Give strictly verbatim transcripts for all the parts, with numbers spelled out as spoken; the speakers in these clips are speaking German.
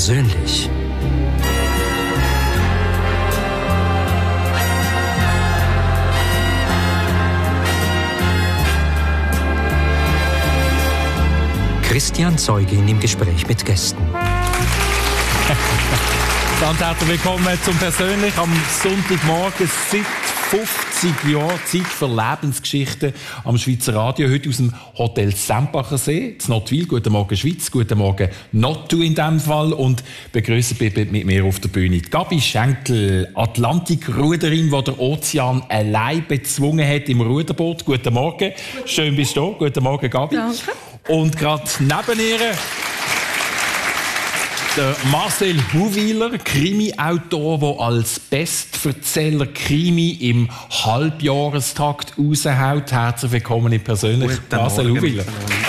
Persönlich. Christian Zeugin im Gespräch mit Gästen. Ganz herzlich willkommen zum Persönlich am Sonntagmorgen. Seit fünfzig Jahren Zeit für Lebensgeschichten am Schweizer Radio. Heute aus dem Hotel Sempacher See, in Notwil. Guten Morgen Schweiz, guten Morgen Nottu in diesem Fall. Und begrüßen mit mir auf der Bühne Gabi Schenkel, Atlantikruderin, die der Ozean allein bezwungen hat im Ruderboot. Guten Morgen, schön bist du da. Guten Morgen Gabi. Danke. Und gerade neben ihr der Marcel Huwiler, Krimi-Autor, der als Bestverzähler Krimi im Halbjahrestakt raushaut. Herzlich willkommen in persönlich, Guten Marcel Morgen. Huwiler.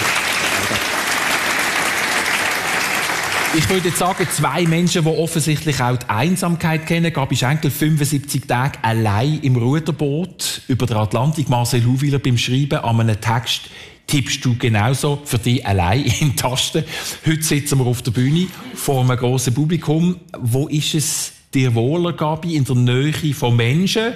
Ich würde jetzt sagen, zwei Menschen, die offensichtlich auch die Einsamkeit kennen. Gabi Schenkel, fünfundsiebzig Tage allein im Ruderboot über den Atlantik. Marcel Huwiler beim Schreiben an einem Text. Tippst du genauso für dich allein in die Tasten? Heute sitzen wir auf der Bühne vor einem grossen Publikum. Wo ist es dir wohler, Gabi, in der Nähe von Menschen,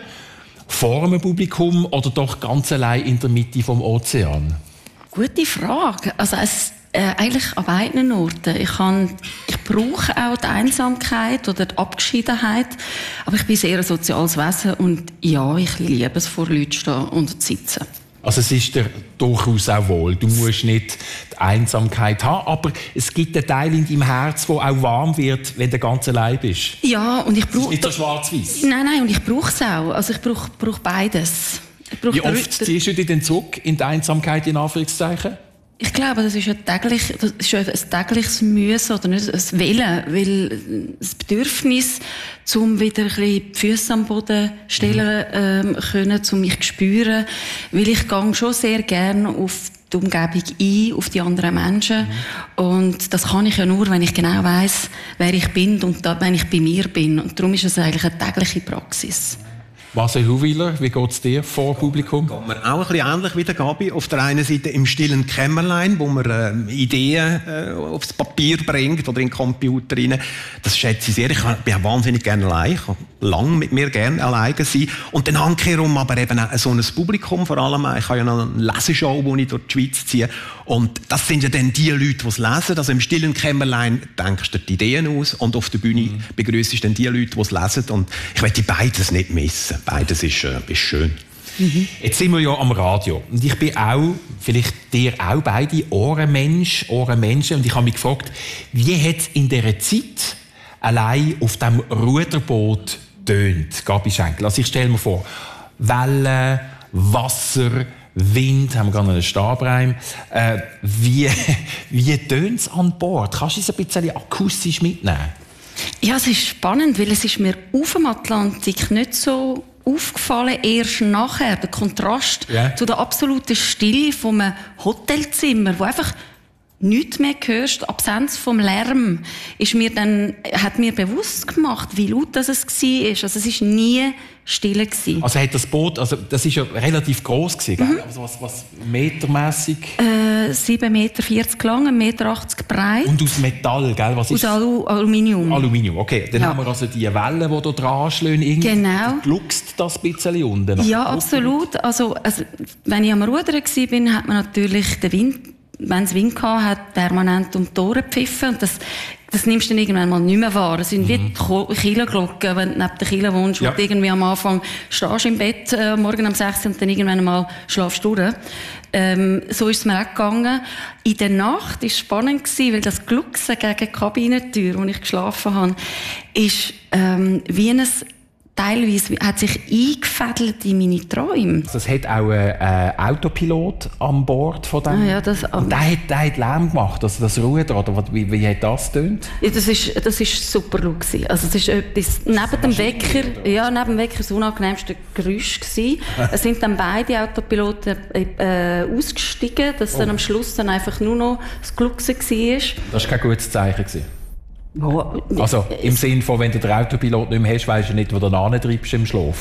vor einem Publikum oder doch ganz allein in der Mitte vom Ozean? Gute Frage. Also es, äh, eigentlich an beiden Orten. Ich, kann, ich brauche auch die Einsamkeit oder die Abgeschiedenheit, aber ich bin sehr ein soziales Wesen und ja, ich liebe es, vor Leuten zu stehen und zu sitzen. Also es ist dir durchaus auch wohl. Du musst nicht die Einsamkeit haben, aber es gibt einen Teil in deinem Herz, der auch warm wird, wenn du ganz allein bist. Ja, und ich brauche... Nicht so schwarz-weiß. Nein, nein, und ich brauche es auch. Also ich brauche, brauche beides. Ich brauche Wie oft ziehst du dich denn zurück in die Einsamkeit, in Anführungszeichen? Ich glaube, das ist ein, täglich, das ist ein tägliches Müssen oder nicht ein Willen, weil das Bedürfnis, um wieder ein bisschen die Füße am Boden stellen ähm, können, um mich zu spüren, weil ich gehe schon sehr gerne auf die Umgebung ein, auf die anderen Menschen. Mhm. Und das kann ich ja nur, wenn ich genau weiss, wer ich bin und da, wenn ich bei mir bin. Und darum ist es eigentlich eine tägliche Praxis. Marcel Huwiler, wie geht es dir vor Publikum? Geht mir auch ein bisschen ähnlich wie der Gabi. Auf der einen Seite im stillen Kämmerlein, wo man äh, Ideen äh, aufs Papier bringt oder in den Computer rein. Das schätze ich sehr. Ich bin auch wahnsinnig gerne allein. Ich kann lange mit mir gerne alleine sein. Und dann handkehrum aber eben auch so ein Publikum vor allem. Ich habe ja noch eine Leseshow, die ich durch die Schweiz ziehe. Und das sind ja dann die Leute, die es lesen. Also im stillen Kämmerlein denkst du die Ideen aus und auf der Bühne mhm. begrüßt du dann die Leute, die es lesen. Und ich möchte beides nicht missen. Beides ist, äh, ist schön. Mhm. Jetzt sind wir ja am Radio. Und ich bin auch, vielleicht dir auch beide, Ohrenmensch, Ohrenmenschen. Und ich habe mich gefragt, wie hat es in dieser Zeit allein auf dem Ruderboot tönt, Gabi Schenkel? Also ich stelle mir vor, Wellen, Wasser, Wind, haben wir gerade einen Stabreim. Äh, wie wie tönt es an Bord? Kannst du es ein bisschen akustisch mitnehmen? Ja, es ist spannend, weil es ist mir auf dem Atlantik nicht so aufgefallen, erst nachher, der Kontrast yeah. zu der absoluten Stille von einem Hotelzimmer, wo einfach nichts mehr hörst, die Absenz vom Lärm, ist mir dann, hat mir bewusst gemacht, wie laut das es war. Also es war nie still gewesen. Also hat das Boot, also das ist ja relativ gross gewesen, mhm. also was, was metermässig? Äh, sieben Meter vierzig lang, ein Meter achtzig breit. Und aus Metall, gell? Was ist? Aus Alu- Aluminium. Aluminium, okay. Dann ja. haben wir also die Wellen, die da dran schlagen. Genau. Gluckst das ein bisschen unten? Ja, absolut. Also, also, wenn ich am Rudern war, hat man natürlich den Wind, wenn es Wind hatte, hat permanent um die Tore gepfiffen. Und das, das nimmst du dann irgendwann mal nicht mehr wahr. Es sind mhm. wie die Kirchenglocken, wenn du neben der Kirche wohnst, ja. und irgendwie am Anfang stehst im Bett, äh, morgen um sechs und dann irgendwann mal schlafst du durch. Ähm, so ist es mir auch gegangen. In der Nacht war es spannend, weil das Glucksen gegen die Kabinentür, wo ich geschlafen habe, ist ähm, wie ein teilweise hat sich eingefädelt in meine Träume. Es hat auch einen Autopilot an Bord von dem. Ah, ja, das, und der hat, der hat Lärm gemacht, also das Ruder, oder wie, wie hat das getönt? Ja, das ist, das ist super laut gewesen. Also es ist etwas, neben dem Wecker, ja, neben dem Wecker das unangenehmste Geräusch gewesen. Es sind dann beide Autopiloten äh, ausgestiegen, dass oh. dann am Schluss dann einfach nur noch das Glucksen war. Das war kein gutes Zeichen gewesen. Oh, also im Sinne von, wenn du den Autopilot nicht mehr hast, weisst du nicht, wo du hintreibst im Schlaf.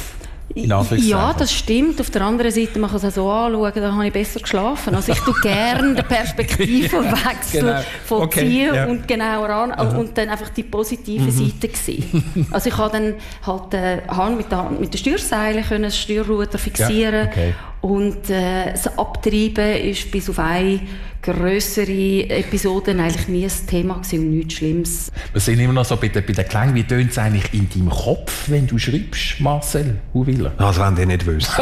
Ja, das stimmt. Auf der anderen Seite, man kann es auch so anschauen, da habe ich besser geschlafen. Also ich tue gerne den Perspektivenwechsel genau. von okay. Ziehen ja. und genauer an uh-huh. und dann einfach die positive mhm. Seite sehen. Also ich habe dann halt äh, Hand mit, der, mit den Steuerseilen können das Steuerruder fixieren ja. okay. und äh, das Abtreiben ist bis auf eine grössere Episoden eigentlich nie ein Thema gewesen und nichts Schlimmes. Wir sind immer noch so bei den, bei den Klängen. Wie tönt es eigentlich in deinem Kopf, wenn du schreibst, Marcel Huwiler? Das wollen die nicht wissen.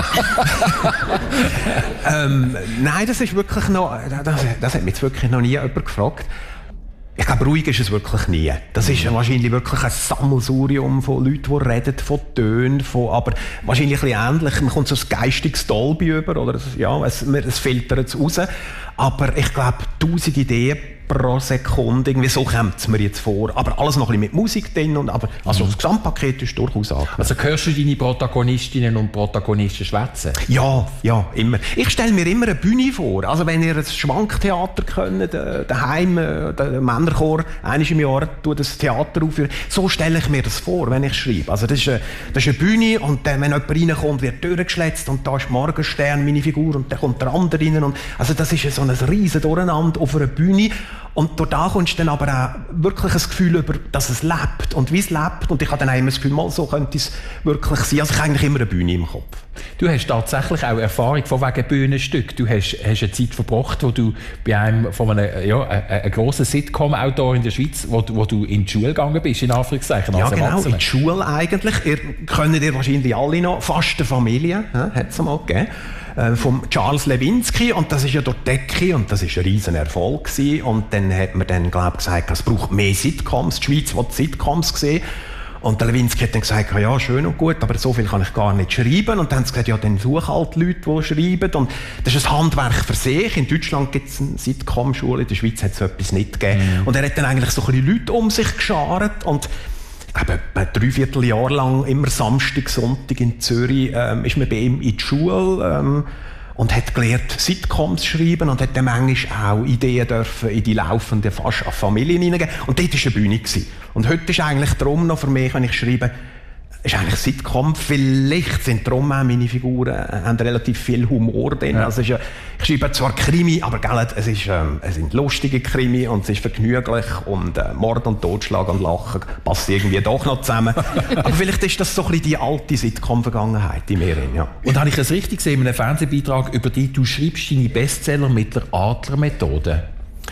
ähm, nein, das ist wirklich noch, das, das hat mich jetzt wirklich noch nie jemand gefragt. Ich glaube, ruhig ist es wirklich nie. Das ist wahrscheinlich wirklich ein Sammelsurium von Leuten, die reden, von Tönen, von, aber wahrscheinlich ein bisschen ähnlich. Man kommt so ein geistiges Dolby über, oder ja, es, es filtert es raus. Aber ich glaube, tausend Ideen pro Sekunde, irgendwie so kommt es mir jetzt vor. Aber alles noch ein bisschen mit Musik drin. Und, aber, also das Gesamtpaket ist durchaus angenehm. Also hörst du deine Protagonistinnen und Protagonisten schwätzen? Ja, ja, immer. Ich stelle mir immer eine Bühne vor. Also wenn ihr ein Schwanktheater könnt, daheim, der Männerchor, einmal im Jahr tut das Theater aufführen. So stelle ich mir das vor, wenn ich schreibe. Also das ist eine, das ist eine Bühne und dann, wenn jemand reinkommt, wird die Tür geschletzt und da ist Morgenstern, meine Figur, und dann kommt der andere rein. Und, also das ist so ein riesen Durcheinander auf einer Bühne. Und durch da kommst du dann aber auch wirklich ein Gefühl über, dass es lebt und wie es lebt. Und ich habe dann auch immer das Gefühl, mal so könnte es wirklich sein. Also ich habe eigentlich immer eine Bühne im Kopf. Du hast tatsächlich auch Erfahrung von wegen Bühnenstück. Du hast, hast eine Zeit verbracht, wo du bei einem von einem, ja, einem grossen Sitcom-Autor in der Schweiz, wo, wo du in die Schule gegangen bist, in Anführungszeichen. Ja, genau, in die Schule eigentlich. Ihr kennt ihr wahrscheinlich alle noch, fast eine Familie, hat es mal gegeben. Vom Charles Lewinsky, und das ist ja dort Decke und das ist ein riesen Erfolg gewesen. Und dann hat man dann, glaube ich, gesagt, es braucht mehr Sitcoms, die Schweiz will Sitcoms sehen. Und der Lewinsky hat dann gesagt, ja, schön und gut, aber so viel kann ich gar nicht schreiben. Und dann haben sie gesagt, ja, dann such halt Leute, die schreiben. Und das ist ein Handwerk für sich. In Deutschland gibt es eine Sitcom-Schule, in der Schweiz hat es so etwas nicht gegeben. Mhm. Und er hat dann eigentlich so ein bisschen Leute um sich geschart. Und ich glaube, ein Dreivierteljahr lang, immer Samstag, Sonntag in Zürich, ähm, ist man bei ihm in die Schule ähm, und hat gelernt, Sitcoms schreiben und hat dann manchmal auch Ideen dürfen in die laufenden fast Familien hineingeben. Und dort war eine Bühne gewesen. Und heute ist eigentlich darum noch für mich, wenn ich schreibe, ist eigentlich Sitcom. Vielleicht sind darum auch meine Figuren haben relativ viel Humor drin. Ja. Also ist ja, ich schreibe zwar Krimi, aber gell, es, ist, ähm, es sind lustige Krimi und es ist vergnüglich und äh, Mord und Totschlag und Lachen passt irgendwie doch noch zusammen. Aber vielleicht ist das so ein bisschen die alte Sitcom-Vergangenheit in mir. Ja. Und habe ich es richtig gesehen in einem Fernsehbeitrag über die, du schreibst deine Bestseller mit der Adler-Methode?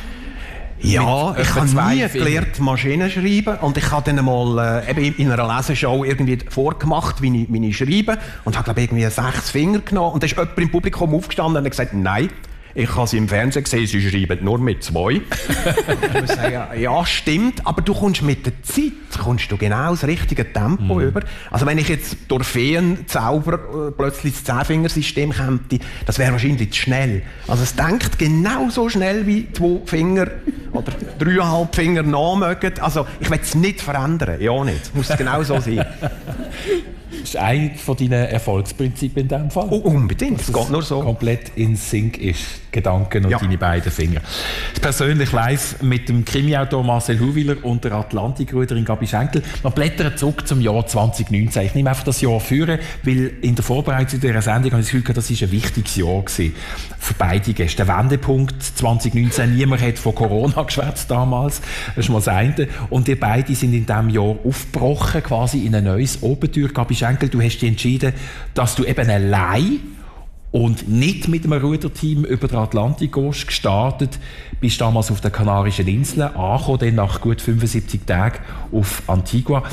Ja, ich habe nie gelernt, Maschinen schreiben. Und ich habe dann einmal äh, eben in einer Leseshow irgendwie vorgemacht, wie ich, wie ich schreibe. Und habe, glaube ich, irgendwie sechs Finger genommen. Und da ist jemand im Publikum aufgestanden und hat gesagt, nein, ich habe sie im Fernsehen gesehen, sie schreiben nur mit zwei. Ich muss sagen, ja, stimmt, aber du kommst mit der Zeit kommst du genau das richtige Tempo mm. über. Also wenn ich jetzt durch Feenzauber äh, plötzlich das Zehnfingersystem käme, das wäre wahrscheinlich zu schnell. Also es denkt genauso schnell wie zwei Finger oder dreieinhalb Finger nachmögen. Also ich will es nicht verändern, ja nicht. Es muss genau so sein. Das ist eines von deinen Erfolgsprinzipien in diesem Fall. Oh, unbedingt, es geht nur so. Komplett in Sync ist, Gedanken und ja. deine beiden Finger. Das persönlich live mit dem Krimiautor Marcel Huwiler und der Atlantikruderin Gabi Schenkel. Wir blättern zurück zum Jahr zwanzig neunzehn. Ich nehme einfach das Jahr führen, weil in der Vorbereitung dieser Sendung habe ich das Gefühl gehabt, das war ein wichtiges Jahr gewesen für beide Gäste. Der Wendepunkt zwanzig neunzehn, niemand hat von Corona geschwätzt damals, das ist mal das eine. Und die beiden sind in diesem Jahr aufgebrochen, quasi in ein neues Abenteuer. Gabi Schenkel, du hast dich entschieden, dass du eben allein und nicht mit einem Ruderteam über den Atlantik gehst, gestartet, bist damals auf den Kanarischen Inseln, angekommen, dann nach gut fünfundsiebzig Tagen auf Antigua.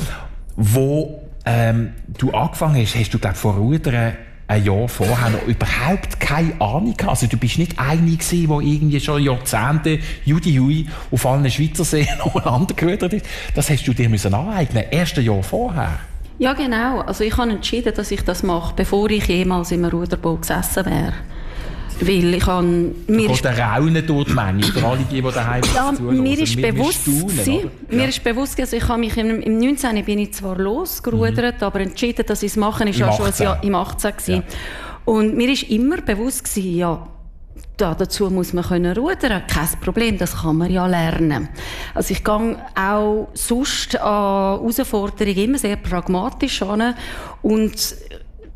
Wo ähm, du angefangen hast, hast du, glaube ich, vor Rudern ein Jahr vorher noch überhaupt keine Ahnung gehabt. Also du bist nicht einig gewesen, der irgendwie schon Jahrzehnte Judy Hui auf allen Schweizer Seen umeinander gerudert ist. Das hast du dir müssen aneignen, erst ein Jahr vorher. Ja, genau. Also ich habe entschieden, dass ich das mache, bevor ich jemals in einem Ruderboot gesessen wäre. Weil ich habe... Mir ist der Raunen durch die Menge, für alle die, die daheim ja, zuhören. Mir ist wir, bewusst wir staunen, mir ja. ist bewusst, also ich habe mich im, im neunzehn bin ich zwar losgerudert, mhm. aber entschieden, dass ich es mache, ist ja schon ein Jahr im achtzehn gewesen. Ja. Und mir ist immer bewusst gewesen, ja, da, dazu muss man können rudern, kein Problem, das kann man ja lernen. Also ich gehe auch sonst an Herausforderungen immer sehr pragmatisch an und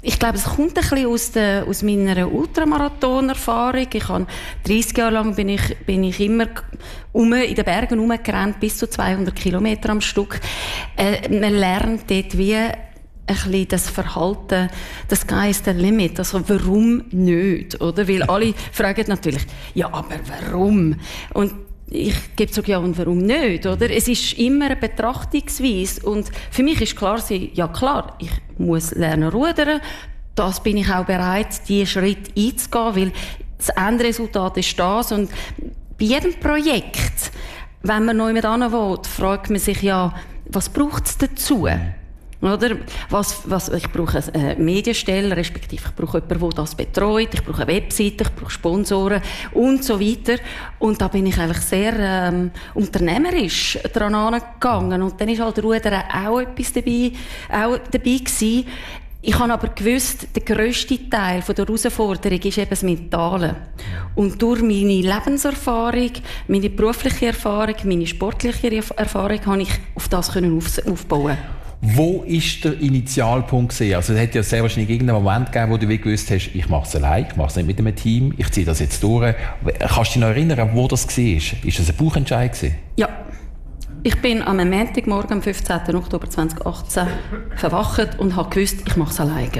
ich glaube, es kommt ein bisschen aus, der, aus meiner Ultramarathon-Erfahrung. Ich habe dreissig Jahre lang bin ich, bin ich immer um, in den Bergen rumgerannt, bis zu zweihundert Kilometer am Stück. Äh, man lernt dort wie ein bisschen das Verhalten, das Sky is the limit. Also warum nicht? Oder? Weil alle fragen natürlich, ja, aber warum? Und ich gebe so, ja, und warum nicht, oder? Es ist immer eine Betrachtungsweise. Und für mich ist klar, ja klar, ich muss lernen rudern. Das bin ich auch bereit, diesen Schritt einzugehen, weil das Endresultat ist das. Und bei jedem Projekt, wenn man neu mit hin will, fragt man sich ja, was braucht es dazu? Oder? Was, was, ich brauche eine Medienstelle, respektive ich brauche jemanden, der das betreut, ich brauche eine Webseite, ich brauche Sponsoren und so weiter. Und da bin ich eigentlich sehr ähm, unternehmerisch dran angegangen. Und dann ist halt Rudern auch etwas dabei, auch dabei gewesen. Ich habe aber gewusst, der grösste Teil von der Herausforderung ist eben das Mentale. Und durch meine Lebenserfahrung, meine berufliche Erfahrung, meine sportliche Erfahrung, konnte ich auf das aufbauen. Wo war der Initialpunkt gewesen? Also es hat ja sehr wahrscheinlich irgendeinen Moment gegeben, wo du wie gewusst hast, ich mache es allein, ich mache es nicht mit einem Team, ich ziehe das jetzt durch. Kannst du dich noch erinnern, wo das war? Ist das ein Bauchentscheid gewesen? Ja. Ich bin am Montagmorgen, am fünfzehnten Oktober zweitausendachtzehn, verwacht und habe gewusst, ich mache es alleine.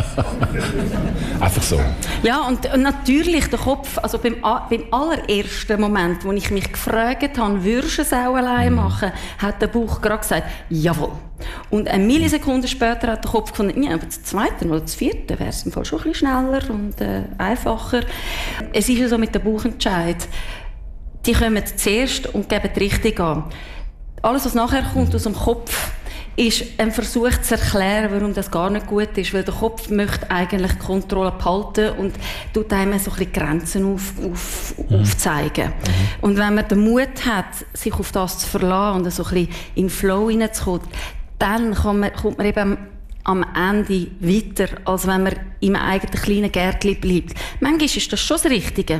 Einfach so? Ja, und, und natürlich der Kopf, also beim, beim allerersten Moment, wo ich mich gefragt habe, würdest du es auch alleine machen, hat der Bauch gerade gesagt, jawohl. Und eine Millisekunde später hat der Kopf gefunden, ja, aber das zweite oder das vierte wäre es im Fall schon ein bisschen schneller und äh, einfacher. Es ist ja so mit dem Bauchentscheid. Die kommen zuerst und geben die Richtung an. Alles, was nachher kommt aus dem Kopf, ist ein Versuch zu erklären, warum das gar nicht gut ist. Weil der Kopf möchte eigentlich die Kontrolle behalten und tut einem so ein bisschen Grenzen auf, auf, mhm. aufzeigen. Mhm. Und wenn man den Mut hat, sich auf das zu verlassen und so ein bisschen in den Flow hineinzukommen, dann kann man, kommt man eben am Ende weiter, als wenn man im eigenen kleinen Gärtchen bleibt. Manchmal ist das schon das Richtige.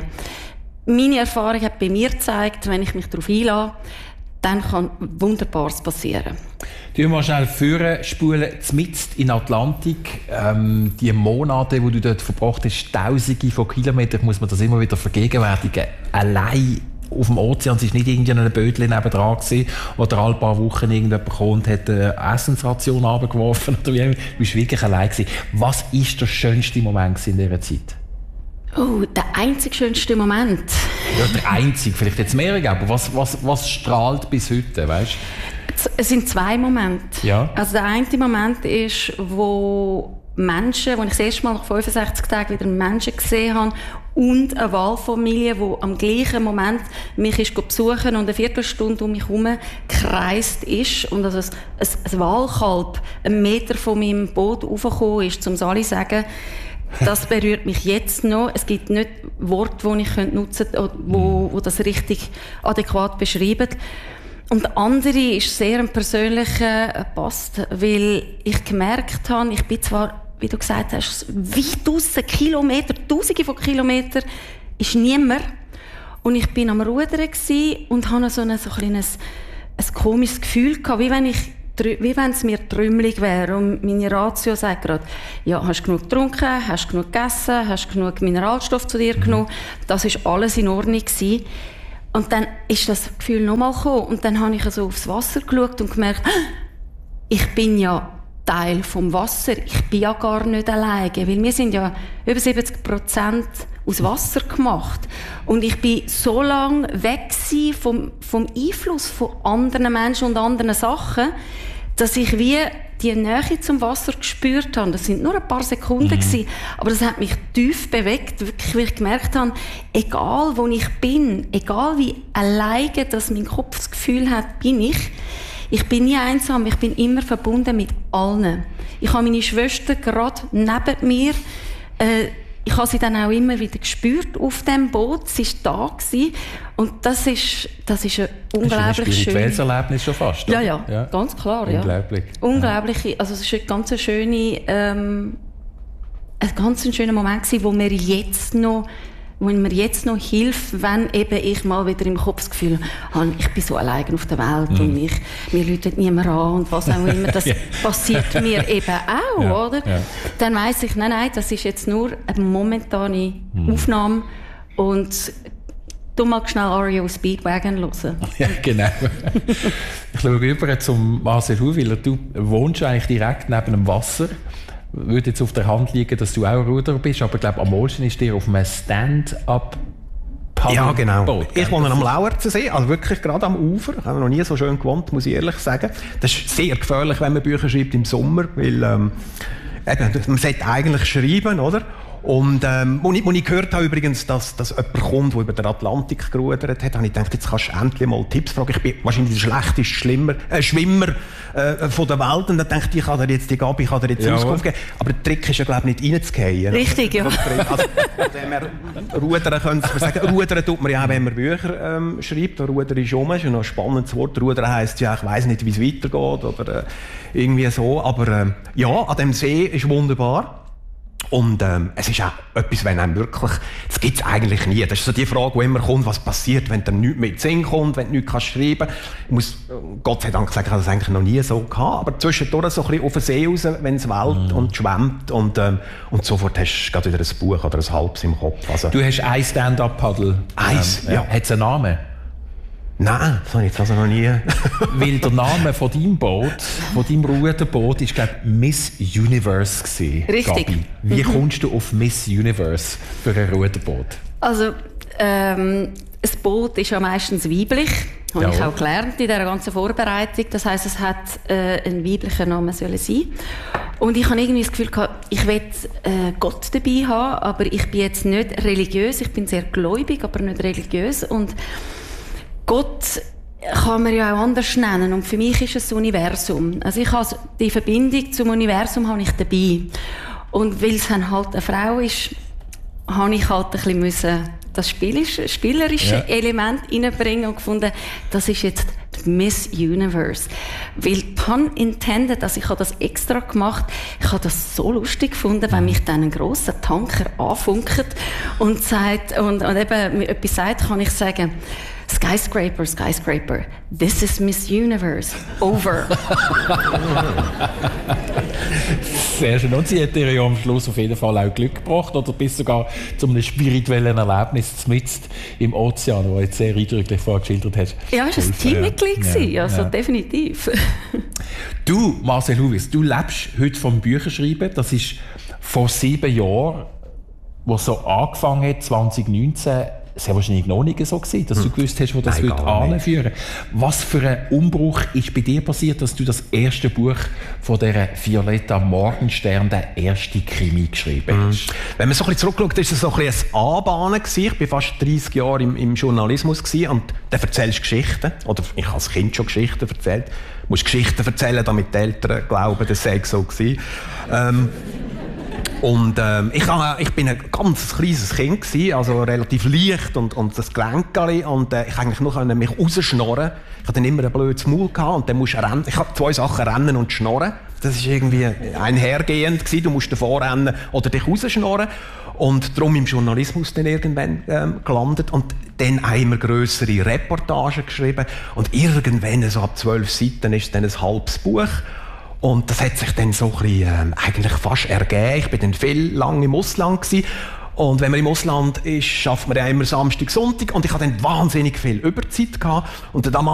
Meine Erfahrung hat bei mir gezeigt, wenn ich mich darauf einlasse, dann kann Wunderbares passieren. Du mal schnell führen, spulen, mitten in Atlantik. Ähm, die Monate, die du dort verbracht hast, Tausende von Kilometern, muss man das immer wieder vergegenwärtigen. Allein auf dem Ozean, es war nicht irgendein Bötchen nebendran gewesen, oder alle paar Wochen irgendjemand kam und hat eine Essensration runtergeworfen. Du warst wirklich allein gewesen. Was war der schönste Moment in dieser Zeit? Oh, der einzig schönste Moment. Ja, der einzige, vielleicht jetzt mehrere, aber was, was, was strahlt bis heute, weißt du? Es sind zwei Momente. Ja. Also der eine Moment ist, wo Menschen, wo ich das erste Mal nach fünfundsechzig Tagen wieder Menschen gesehen habe und eine Wahlfamilie, die am gleichen Moment mich ist besuchen und eine Viertelstunde um mich herum gekreist ist und also ein, ein, ein Wahlkalb einen Meter von meinem Boot raufgekommen ist, um es alle zu sagen, das berührt mich jetzt noch. Es gibt nicht Worte, die ich nutzen könnte, wo, wo das richtig adäquat beschreiben. Und der andere ist sehr ein persönlicher Post, weil ich gemerkt habe, ich bin zwar, wie du gesagt hast, weit draussen, Kilometer, Tausende von Kilometern, ist niemand. Und ich bin am Rudern und hatte so ein, so ein, ein, ein komisches Gefühl gehabt, wie wenn ich wie wenn es mir trümmelig wäre. Und meine Ratio sagt gerade, ja, hast du genug getrunken, hast du genug gegessen, hast du genug Mineralstoff zu dir genommen. Das war alles in Ordnung gewesen. Und dann ist das Gefühl nochmal gekommen. Und dann habe ich so aufs Wasser geschaut und gemerkt, ich bin ja Teil vom Wasser. Ich bin ja gar nicht alleine. Weil wir sind ja über siebzig Prozent aus Wasser gemacht. Und ich bin so lange weg vom, vom Einfluss von anderen Menschen und anderen Sachen, dass ich wie die Nähe zum Wasser gespürt habe. Das sind nur ein paar Sekunden mhm. gewesen, aber das hat mich tief bewegt, wirklich, weil ich gemerkt habe, egal wo ich bin, egal wie alleine dass mein Kopf das Gefühl hat, bin ich, ich bin nie einsam, ich bin immer verbunden mit allen. Ich habe meine Schwester gerade neben mir, äh, ich habe sie dann auch immer wieder gespürt auf dem Boot. Sie war da gewesen. Und das ist, das ist ein unglaublich schönes... Das ist ein spirituelles Erlebnis schon fast. Ja, ja, ja, ganz klar. Ja. Unglaublich. Unglaublich. Also es ist ein ganz schöne, ähm, ein ganz schöner Moment gewesen, wo mir jetzt noch die mir jetzt noch hilft, wenn eben ich mal wieder im Kopf das Gefühl habe, ich bin so allein auf der Welt mm. und ich, mir läutet niemand an und was auch immer. Das ja. passiert mir eben auch, ja. oder? Ja. Dann weiss ich, nein, nein, das ist jetzt nur eine momentane mm. Aufnahme und du magst schnell R E O Speedwagon hören. Ja, genau. Ich schaue rüber zum Marcel Huwiler. Du wohnst eigentlich direkt neben dem Wasser. Würde jetzt auf der Hand liegen, dass du auch Ruderer bist, aber ich glaube, am wohlsten ist dir auf einem Stand-up Ja, genau. Boot, ich wohne am Lauerzensee, also wirklich gerade am Ufer. Ich habe noch nie so schön gewohnt, muss ich ehrlich sagen. Das ist sehr gefährlich, wenn man Bücher schreibt im Sommer, weil ähm, eben, man sollte eigentlich schreiben, oder? Und ähm, als ich, als ich gehört habe übrigens, dass, dass jemand kommt, der über den Atlantik gerudert hat, habe ich gedacht, jetzt kannst du endlich mal Tipps fragen. Ich bin wahrscheinlich der schlechteste Schlimmer, äh, Schwimmer äh, von der Welt. Und dann dachte ich, ich kann dir jetzt die Gabi, ich kann dir jetzt ja, Auskunft geben. Aber der Trick ist ja, glaube ich, nicht reinzugehen. Richtig, ja. Also, wir rudern können wir sagen, rudern tut man ja auch, wenn man Bücher ähm, schreibt. Rudern ist um, ist ja noch ein spannendes Wort. Rudern heisst ja, ich weiss nicht, wie es weitergeht oder äh, irgendwie so. Aber äh, ja, an dem See ist wunderbar. Und ähm, es ist auch etwas, wenn einem wirklich, das gibt es eigentlich nie. Das ist so die Frage, die immer kommt, was passiert, wenn dann nichts mehr in den Sinn kommt, wenn du nichts kannst schreiben. Ich muss Gott sei Dank sagen, ich habe das eigentlich noch nie so gehabt. Aber zwischendurch so ein bisschen auf den See raus, wenn es wellt mm. und schwemmt. Und, ähm, und sofort hast du gerade wieder ein Buch oder ein halbes im Kopf. Also, du hast ein Stand-up-Paddle. Eins, ähm, ja. Hat es einen Namen? Nein, das habe ich jetzt also noch nie. Weil der Name von deinem Boot, von deinem Ruderboot, ist, glaube ich, Miss Universe gewesen. Richtig. Gabi. Wie mhm. kommst du auf Miss Universe für ein Ruderboot? Also, ähm, ein Boot ist ja meistens weiblich. Habe ja. ich auch gelernt in dieser ganzen Vorbereitung. Das heisst, es hat äh, einen weiblichen Namen sollen sein. Und ich habe irgendwie das Gefühl gehabt, ich will äh, Gott dabei haben, aber ich bin jetzt nicht religiös. Ich bin sehr gläubig, aber nicht religiös. Und Gott kann man ja auch anders nennen. Und für mich ist es das Universum. Also ich habe die Verbindung zum Universum habe ich dabei. Und weil es halt eine Frau ist, habe ich halt ein bisschen müssen das spielerische, spielerische ja. Element reinbringen und gefunden, das ist jetzt die Miss Universe. Weil, pun intended, also ich habe das extra gemacht, ich habe das so lustig gefunden, wenn mich dann ein grosser Tanker anfunkt und sagt, und, und eben mir etwas sagt, kann ich sagen, Skyscraper, Skyscraper, this is Miss Universe, over. Sehr schön. Und sie hat dir ja am Schluss auf jeden Fall auch Glück gebracht oder bist sogar zu einem spirituellen Erlebnis mitten im Ozean, das du jetzt sehr eindrücklich vorgeschildert hast. Ja, es war ein Teammitglied, ja. also ja. definitiv. Du, Marcel Huwiler, du lebst heute vom Bücherschreiben. Das ist vor sieben Jahren, wo es so angefangen hat, zwanzig neunzehn, es war wahrscheinlich noch nicht so gewesen, dass du gewusst hast, wo das Nein, wird anführen. Was für ein Umbruch ist bei dir passiert, dass du das erste Buch von dieser Violetta Morgenstern, der erste Krimi, geschrieben hast? Mhm. Wenn man so ein bisschen zurückschaut, ist es so ein bisschen ein Anbahnen gewesen. Ich war fast dreissig Jahre im, im Journalismus gewesen und dann erzählst du Geschichten. Oder ich habe als Kind schon Geschichten erzählt. Du musst Geschichten erzählen, damit die Eltern glauben, das sei so gewesen. Ähm, Und ähm, ich, hab, ich bin ein ganz kleines Kind gewesen, also relativ leicht und, und das Gelenkchen und äh, ich eigentlich nur mich rausschnorren. Ich hatte dann immer ein blödes Maul gehabt und dann musst du rennen. Ich habe zwei Sachen, rennen und schnorren. Das ist irgendwie einhergehend gewesen. Du musst davor rennen oder dich rausschnorren. Und darum im Journalismus dann irgendwann ähm, gelandet und dann auch immer grössere Reportagen geschrieben und irgendwann so ab zwölf Seiten ist dann ein halbes Buch. Und das hat sich dann so ein bisschen, ähm, eigentlich fast ergeben. Ich war dann viel lang im Ausland gewesen. Und wenn man im Ausland ist, schafft man ja immer Samstag, Sonntag. Und ich hatte dann wahnsinnig viel Überzeit gehabt. Und der